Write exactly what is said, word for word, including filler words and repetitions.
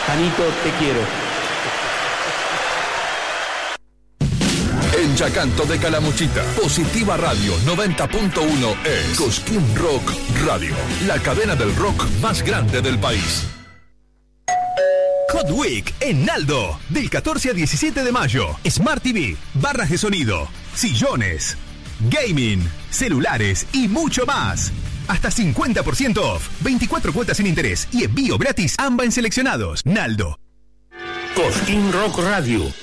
Janito, te quiero. En Yacanto de Calamuchita, Positiva Radio noventa punto uno es Cosquín Rock Radio, la cadena del rock más grande del país. Hot Week en Naldo, del catorce al diecisiete de mayo. Smart T V, barras de sonido, sillones, gaming, celulares y mucho más. Hasta cincuenta por ciento off, veinticuatro cuotas sin interés y envío gratis. Amba en seleccionados. Naldo. Cosquín Rock Radio,